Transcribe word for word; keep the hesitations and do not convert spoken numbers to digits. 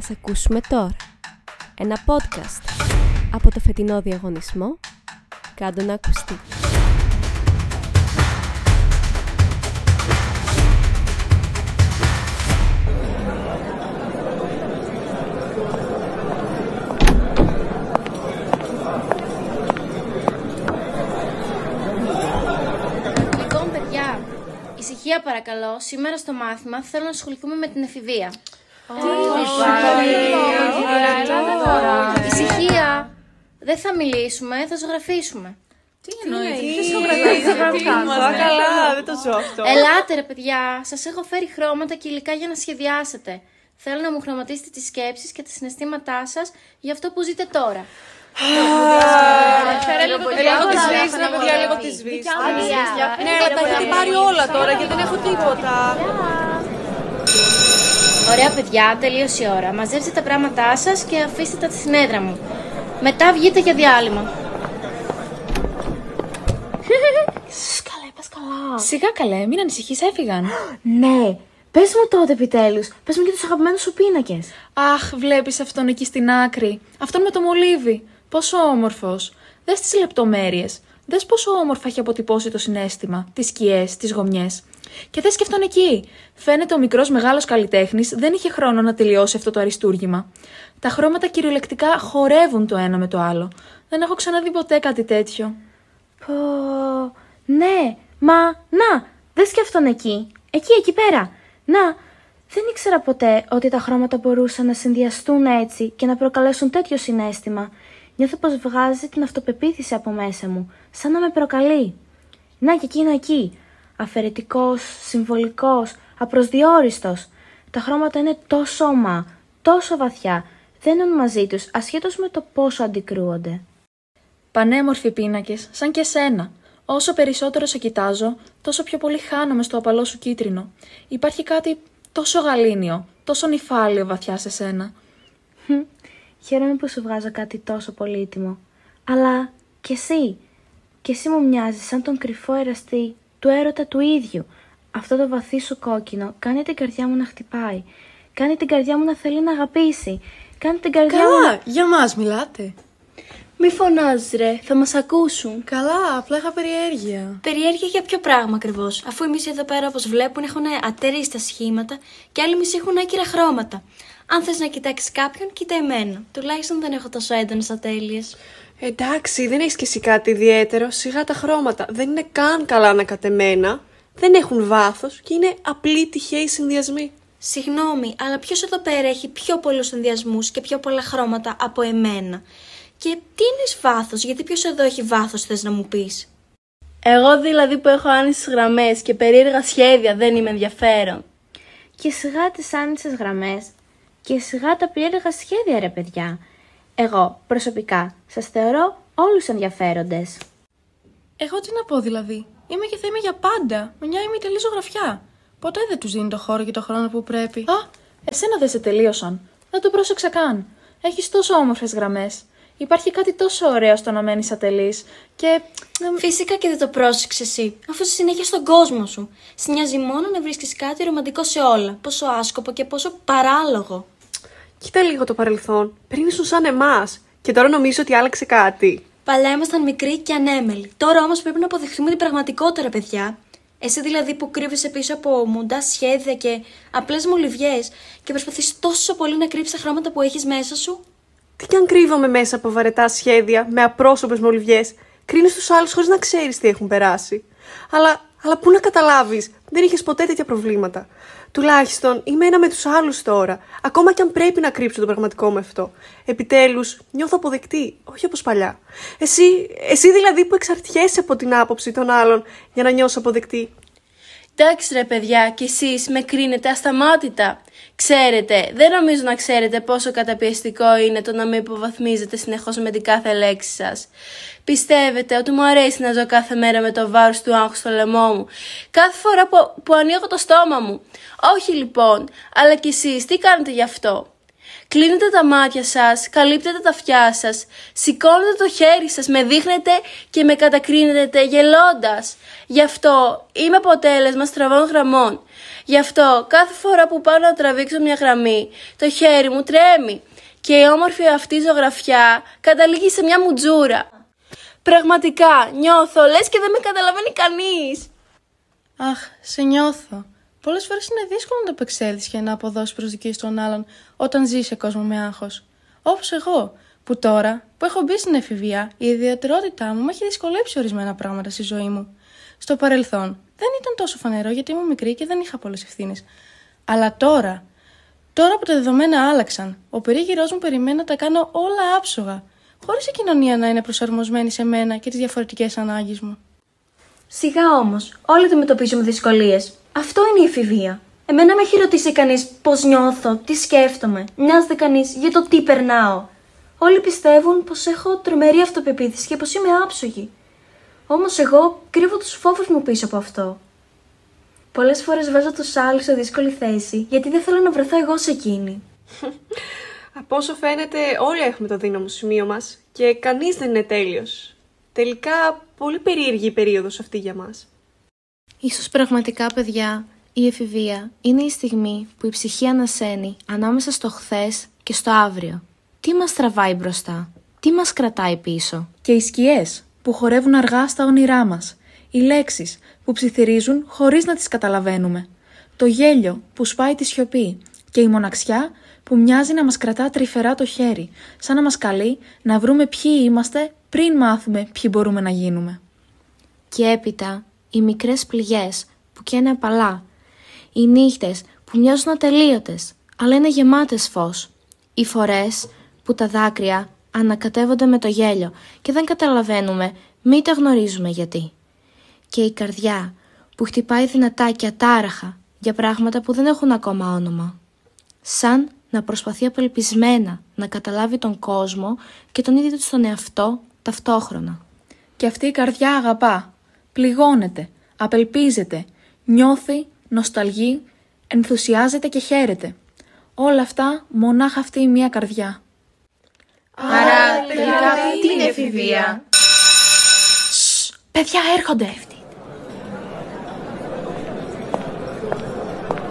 Ας ακούσουμε τώρα ένα podcast από το φετινό διαγωνισμό «Κάντο να ακουστεί». Λοιπόν, παιδιά, ησυχία παρακαλώ. Σήμερα στο μάθημα θέλω να ασχοληθούμε με την εφηβεία. Ησυχία. Δεν θα μιλήσουμε, θα ζωγραφίσουμε. Τι εννοείς, καλά, δεν το ζω αυτό. Ελάτε ρε παιδιά, σας έχω φέρει χρώματα και υλικά για να σχεδιάσετε. Θέλω να μου χρωματίσετε τις σκέψεις και τα συναισθήματά σας για αυτό που ζείτε τώρα. Φέρε λίγο τη σβήση, ρε παιδιά, λίγο τη σβήση. Ναι, αλλά τα έχετε πάρει όλα τώρα και δεν έχω τίποτα. Ωραία παιδιά, τελείωσε η ώρα. Μαζέψτε τα πράγματά σας και αφήστε τα στην έδρα μου. Μετά βγείτε για διάλειμμα. Καλέ, πας καλά. Σιγά καλέ, μην ανησυχείς, έφυγαν. Ναι, πες μου τότε επιτέλους. Πες μου και τους αγαπημένους σου πίνακες. Αχ, βλέπεις αυτόν εκεί στην άκρη. Αυτόν με το μολύβι. Πόσο όμορφος. Δες τις λεπτομέρειες. Δες πόσο όμορφα έχει αποτυπώσει το συναίσθημα, τις σκιές, τις γομιές. Και δες και αυτόν εκεί. Φαίνεται ο μικρός μεγάλος καλλιτέχνης δεν είχε χρόνο να τελειώσει αυτό το αριστούργημα. Τα χρώματα κυριολεκτικά χορεύουν το ένα με το άλλο. Δεν έχω ξαναδεί ποτέ κάτι τέτοιο. Πω, ναι, μα, να, δες και αυτόν εκεί. Εκεί, εκεί πέρα. Να, δεν ήξερα ποτέ ότι τα χρώματα μπορούσαν να συνδυαστούν έτσι και να προκαλέσουν τέτοιο συναίσθημα. Νιώθω πως βγάζει την αυτοπεποίθηση από μέσα μου, σαν να με προκαλεί. Να και εκείνο εκεί. Αφαιρετικός, συμβολικός, απροσδιόριστος. Τα χρώματα είναι τόσο ομά, τόσο βαθιά. Δένουν μαζί τους, ασχέτως με το πόσο αντικρούονται. Πανέμορφοι πίνακες, σαν και σένα. Όσο περισσότερο σε κοιτάζω, τόσο πιο πολύ χάνομαι στο απαλό σου κίτρινο. Υπάρχει κάτι τόσο γαλήνιο, τόσο νυφάλιο βαθιά σε σένα. Χαίρομαι που σου βγάζω κάτι τόσο πολύτιμο. Αλλά κι εσύ, κι εσύ μου μοιάζεις σαν τον κρυφό εραστή του έρωτα του ίδιου. Αυτό το βαθύ σου κόκκινο κάνει την καρδιά μου να χτυπάει. Κάνει την καρδιά μου να θέλει να αγαπήσει. Κάνει την καρδιά μου Καλά, να... για μας μιλάτε. Μη φωνάζεις ρε, θα μας ακούσουν. Καλά, απλά είχα περιέργεια. Περιέργεια για ποιο πράγμα ακριβώς, αφού εμείς εδώ πέρα όπως βλέπουν έχουν ατέριστα σχήματα και άλλοι μισοί έχουν άκυρα χρώματα. Αν θες να κοιτάξεις κάποιον, κοίτα εμένα. Τουλάχιστον δεν έχω τόσο έντονες ατέλειες. Εντάξει, δεν έχεις κι εσύ κάτι ιδιαίτερο. Σιγά τα χρώματα. Δεν είναι καν καλά ανακατεμένα. Δεν έχουν βάθος και είναι απλοί τυχαίοι συνδυασμοί. Συγγνώμη, αλλά ποιος εδώ πέρα έχει πιο πολλούς συνδυασμούς και πιο πολλά χρώματα από εμένα? Και τι είναι βάθος, γιατί ποιος εδώ έχει βάθος, θες να μου πεις? Εγώ δηλαδή που έχω άνισες γραμμές και περίεργα σχέδια δεν είμαι ενδιαφέρον. Και σιγά τις άνισες γραμμές και σιγά τα περίεργα σχέδια ρε παιδιά. Εγώ προσωπικά σας θεωρώ όλους ενδιαφέροντες. Εγώ τι να πω δηλαδή. Είμαι και θα είμαι για πάντα. Μια ημιτελή ζωγραφιά. Ποτέ δεν τους δίνει το χώρο και το χρόνο που πρέπει. Α, εσένα δεν σε τελείωσαν. Δεν το πρόσεξα καν. Έχεις τόσο όμορφες γραμμές. Υπάρχει κάτι τόσο ωραίο στο να μένεις ατελής και... Φυσικά και δεν το πρόσεξες εσύ, αφού είσαι συνέχεια στον κόσμο σου. Σ' νοιάζει μόνο να βρίσκεις κάτι ρομαντικό σε όλα. Πόσο άσκοπο και πόσο παράλογο. Κοίτα λίγο το παρελθόν. Πριν ήσουν σαν εμάς. Και τώρα νομίζω ότι άλλαξε κάτι. Παλιά ήμασταν μικροί και ανέμελοι. Τώρα όμως πρέπει να αποδεχθούμε την πραγματικότερα, παιδιά. Εσύ δηλαδή που κρύβεσαι πίσω από μουντά σχέδια και απλές μολυβιές και προσπαθείς τόσο πολύ να κρύψεις τα χρώματα που έχεις μέσα σου. Τι κι αν κρύβαμε μέσα από βαρετά σχέδια, με απρόσωπες μολυβιές. Κρίνεις τους άλλους χωρίς να ξέρεις τι έχουν περάσει. Αλλά, αλλά πού να καταλάβεις, δεν είχες ποτέ τέτοια προβλήματα. Τουλάχιστον είμαι ένα με τους άλλους τώρα, ακόμα κι αν πρέπει να κρύψω το πραγματικό μου αυτό. Επιτέλους, νιώθω αποδεκτή, όχι όπως παλιά. Εσύ, εσύ δηλαδή που εξαρτιέσαι από την άποψη των άλλων για να νιώσω αποδεκτή. Εντάξει ρε παιδιά, κι εσείς με κρίνετε ασταμάτητα. Ξέρετε, δεν νομίζω να ξέρετε πόσο καταπιεστικό είναι το να με υποβαθμίζετε συνεχώς με την κάθε λέξη σας. Πιστεύετε ότι μου αρέσει να ζω κάθε μέρα με το βάρος του άγχους στο λαιμό μου, κάθε φορά που, που ανοίγω το στόμα μου? Όχι λοιπόν, αλλά κι εσείς τι κάνετε γι' αυτό? Κλείνετε τα μάτια σας, καλύπτετε τα αυτιά σας, σηκώνετε το χέρι σας, με δείχνετε και με κατακρίνετε γελώντας. Γι' αυτό είμαι αποτέλεσμα στραβών γραμμών. Γι' αυτό κάθε φορά που πάω να τραβήξω μια γραμμή, το χέρι μου τρέμει και η όμορφη αυτή ζωγραφιά καταλήγει σε μια μουτζούρα. Πραγματικά νιώθω λες και δεν με καταλαβαίνει κανείς. Αχ, σε νιώθω. Πολλές φορές είναι δύσκολο να το επεξέλθεις και να αποδώσεις προσδοκίες των άλλων όταν ζεις σε κόσμο με άγχος. Όπως εγώ, που τώρα που έχω μπει στην εφηβεία, η ιδιαιτερότητά μου με έχει δυσκολέψει ορισμένα πράγματα στη ζωή μου. Στο παρελθόν δεν ήταν τόσο φανερό γιατί ήμουν μικρή και δεν είχα πολλές ευθύνες. Αλλά τώρα, τώρα που τα δεδομένα άλλαξαν, ο περίγυρός μου περιμένει να τα κάνω όλα άψογα, χωρίς η κοινωνία να είναι προσαρμοσμένη σε μένα και τις διαφορετικές ανάγκες μου. Σιγά όμως, όλοι αντιμετωπίζουμε δυσκολίες. Αυτό είναι η εφηβεία. Εμένα με έχει ρωτήσει κανείς πώς νιώθω, τι σκέφτομαι. Νοιάζεται κανείς για το τι περνάω. Όλοι πιστεύουν πως έχω τρομερή αυτοπεποίθηση και πως είμαι άψογη. Όμως εγώ κρύβω τους φόβους μου πίσω από αυτό. Πολλές φορές βάζω τους άλλους σε δύσκολη θέση γιατί δεν θέλω να βρεθώ εγώ σε εκείνη. Από όσο φαίνεται, όλοι έχουμε το δύναμο σημείο μας και κανείς δεν είναι τέλειος. Τελικά, πολύ περίεργη η περίοδος αυτή για μας. Ίσως πραγματικά, παιδιά, η εφηβεία είναι η στιγμή που η ψυχή ανασένει ανάμεσα στο χθες και στο αύριο. Τι μας τραβάει μπροστά, τι μας κρατάει πίσω. Και οι σκιές που χορεύουν αργά στα όνειρά μας. Οι λέξεις που ψιθυρίζουν χωρίς να τις καταλαβαίνουμε. Το γέλιο που σπάει τη σιωπή. Και η μοναξιά που μοιάζει να μας κρατά τρυφερά το χέρι, σαν να μας καλεί να βρούμε ποιοι είμαστε πριν μάθουμε ποιοι μπορούμε να γίνουμε. Και έπειτα οι μικρές πληγές που καίνε απαλά. Οι νύχτες που μοιάζουν ατελείωτες, αλλά είναι γεμάτες φως. Οι φορές που τα δάκρυα ανακατεύονται με το γέλιο και δεν καταλαβαίνουμε, μη τα γνωρίζουμε γιατί. Και η καρδιά που χτυπάει δυνατά και ατάραχα για πράγματα που δεν έχουν ακόμα όνομα. Σαν να προσπαθεί απελπισμένα να καταλάβει τον κόσμο και τον ίδιο του τον εαυτό ταυτόχρονα. Και αυτή η καρδιά αγαπά, πληγώνεται, απελπίζεται, νιώθει, νοσταλγεί, ενθουσιάζεται και χαίρεται. Όλα αυτά μονάχα αυτή η μία καρδιά. Άρα τελικά τι είναι εφηβεία? Παιδιά έρχονται!